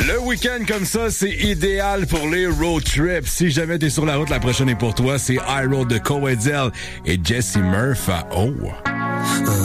Le week-end comme ça, c'est idéal pour les road trips. Si jamais t'es sur la route, la prochaine est pour toi. C'est I Road de Coedel et Jesse Murph. Oh!